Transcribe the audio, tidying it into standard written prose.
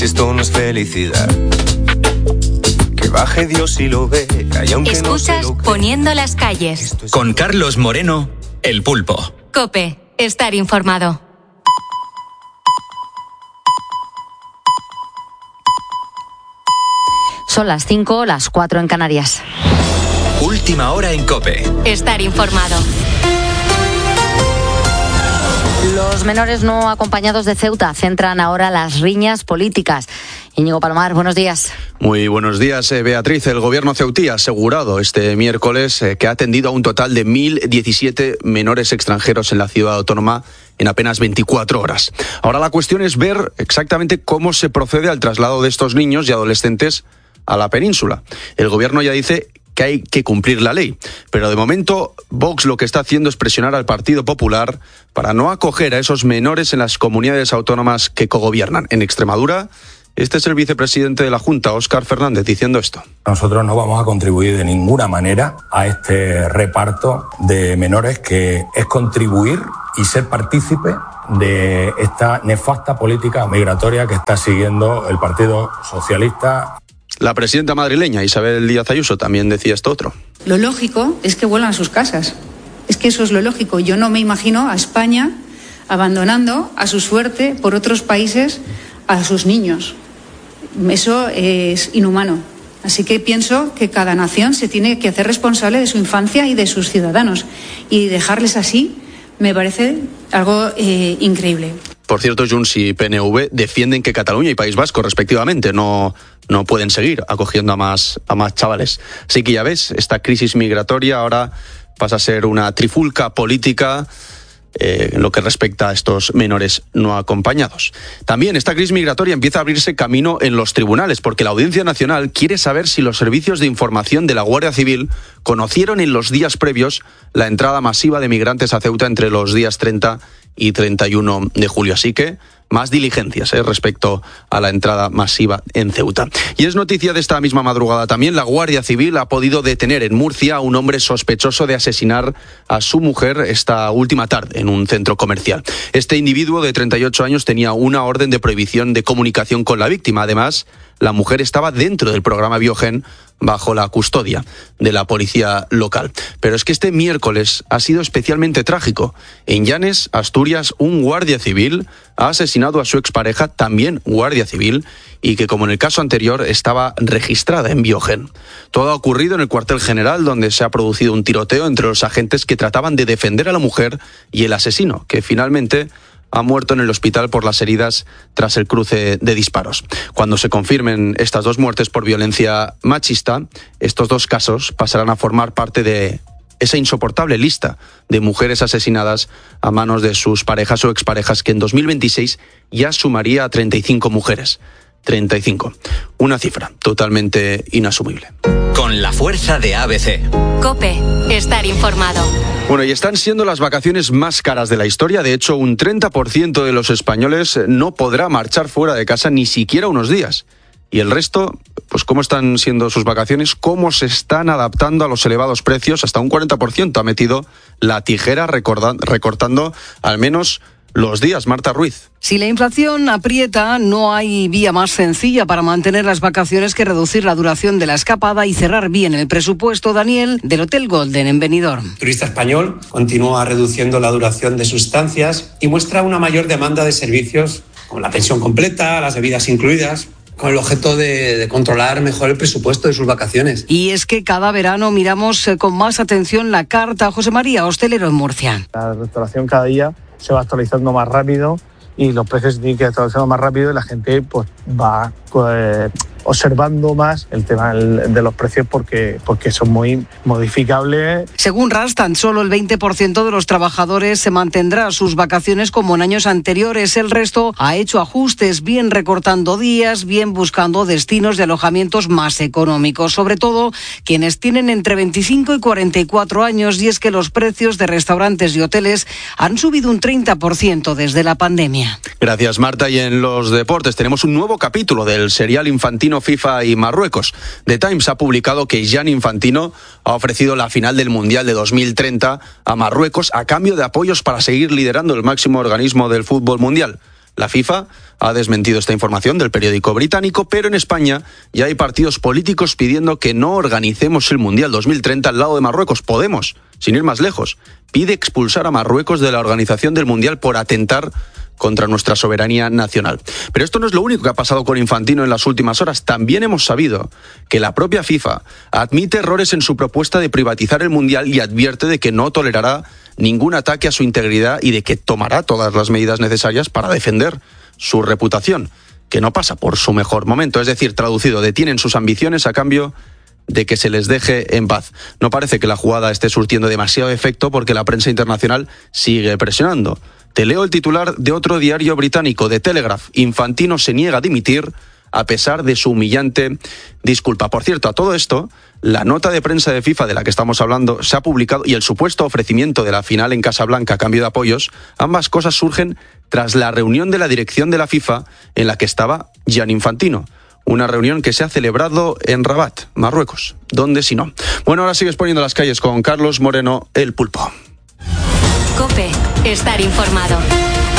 Esto no es felicidad. Que baje Dios y lo ve. Escuchas Poniendo las calles. Con Carlos Moreno, El Pulpo. COPE. Estar informado. Son las 5, las 4 en Canarias. Última hora en COPE. Estar informado. Los menores no acompañados de Ceuta centran ahora las riñas políticas. Íñigo Palomar, buenos días. Muy buenos días, Beatriz. El gobierno ceutí ha asegurado este miércoles que ha atendido a un total de 1.017 menores extranjeros en la ciudad autónoma en apenas 24 horas. Ahora la cuestión es ver exactamente cómo se procede al traslado de estos niños y adolescentes a la península. El gobierno ya dice que hay que cumplir la ley, pero de momento Vox lo que está haciendo es presionar al Partido Popular para no acoger a esos menores en las comunidades autónomas que cogobiernan. En Extremadura, este es el vicepresidente de la Junta, Óscar Fernández, diciendo esto. Nosotros no vamos a contribuir de ninguna manera a este reparto de menores, que es contribuir y ser partícipe de esta nefasta política migratoria que está siguiendo el Partido Socialista. La presidenta madrileña, Isabel Díaz Ayuso, también decía esto otro. Lo lógico es que vuelvan a sus casas. Es que eso es lo lógico. Yo no me imagino a España abandonando a su suerte por otros países a sus niños. Eso es inhumano. Así que pienso que cada nación se tiene que hacer responsable de su infancia y de sus ciudadanos. Y dejarles así me parece algo increíble. Por cierto, Junts y PNV defienden que Cataluña y País Vasco, respectivamente, no pueden seguir acogiendo a más chavales. Así que ya ves, esta crisis migratoria ahora pasa a ser una trifulca política en lo que respecta a estos menores no acompañados. También esta crisis migratoria empieza a abrirse camino en los tribunales, porque la Audiencia Nacional quiere saber si los servicios de información de la Guardia Civil conocieron en los días previos la entrada masiva de migrantes a Ceuta entre los días 30 y 31 de julio. Así que más diligencias respecto a la entrada masiva en Ceuta. Y es noticia de esta misma madrugada también, la Guardia Civil ha podido detener en Murcia a un hombre sospechoso de asesinar a su mujer esta última tarde en un centro comercial. Este individuo de 38 años tenía una orden de prohibición de comunicación con la víctima. Además, la mujer estaba dentro del programa Biogen bajo la custodia de la policía local. Pero es que este miércoles ha sido especialmente trágico. En Llanes, Asturias, un guardia civil ha asesinado a su expareja, también guardia civil, y que, como en el caso anterior, estaba registrada en Biogen. Todo ha ocurrido en el cuartel general, donde se ha producido un tiroteo entre los agentes que trataban de defender a la mujer y el asesino, que finalmente ha muerto en el hospital por las heridas tras el cruce de disparos. Cuando se confirmen estas dos muertes por violencia machista, estos dos casos pasarán a formar parte de esa insoportable lista de mujeres asesinadas a manos de sus parejas o exparejas, que en 2026 ya sumaría a 35 mujeres. 35. Una cifra totalmente inasumible. Con la fuerza de ABC. COPE. Estar informado. Bueno, y están siendo las vacaciones más caras de la historia. De hecho, un 30% de los españoles no podrá marchar fuera de casa ni siquiera unos días. Y el resto, pues ¿cómo están siendo sus vacaciones? ¿Cómo se están adaptando a los elevados precios? Hasta un 40% ha metido la tijera recortando al menos los días. Marta Ruiz. Si la inflación aprieta, no hay vía más sencilla para mantener las vacaciones que reducir la duración de la escapada y cerrar bien el presupuesto. Daniel, del Hotel Golden en Benidorm. El turista español continúa reduciendo la duración de sus estancias y muestra una mayor demanda de servicios como la pensión completa, las bebidas incluidas, con el objeto de controlar mejor el presupuesto de sus vacaciones. Y es que cada verano miramos con más atención la carta. José María, hostelero en Murcia. La restauración cada día se va actualizando más rápido y los precios tienen que ir actualizando más rápido y la gente pues va observando más el tema de los precios porque son muy modificables. Según RAS, tan solo el 20% de los trabajadores se mantendrá sus vacaciones como en años anteriores. El resto ha hecho ajustes, bien recortando días, bien buscando destinos de alojamientos más económicos. Sobre todo quienes tienen entre 25 y 44 años. Y es que los precios de restaurantes y hoteles han subido un 30% desde la pandemia. Gracias, Marta. Y en los deportes tenemos un nuevo capítulo del serial infantino FIFA y Marruecos. The Times ha publicado que Gianni Infantino ha ofrecido la final del Mundial de 2030 a Marruecos a cambio de apoyos para seguir liderando el máximo organismo del fútbol mundial. La FIFA ha desmentido esta información del periódico británico, pero en España ya hay partidos políticos pidiendo que no organicemos el Mundial 2030 al lado de Marruecos. Podemos, sin ir más lejos, pide expulsar a Marruecos de la organización del Mundial por atentar contra nuestra soberanía nacional. Pero esto no es lo único que ha pasado con Infantino en las últimas horas. También hemos sabido que la propia FIFA admite errores en su propuesta de privatizar el Mundial y advierte de que no tolerará ningún ataque a su integridad y de que tomará todas las medidas necesarias para defender su reputación, que no pasa por su mejor momento. Es decir, traducido, detienen sus ambiciones a cambio de que se les deje en paz. No parece que la jugada esté surtiendo demasiado efecto porque la prensa internacional sigue presionando. Te leo el titular de otro diario británico, The Telegraph. Infantino se niega a dimitir a pesar de su humillante disculpa. Por cierto, a todo esto, la nota de prensa de FIFA de la que estamos hablando se ha publicado y el supuesto ofrecimiento de la final en Casablanca a cambio de apoyos, ambas cosas surgen tras la reunión de la dirección de la FIFA en la que estaba Gianni Infantino. Una reunión que se ha celebrado en Rabat, Marruecos. ¿Dónde si no? Bueno, ahora sigues poniendo las calles con Carlos Moreno, el Pulpo. COPE. Estar informado.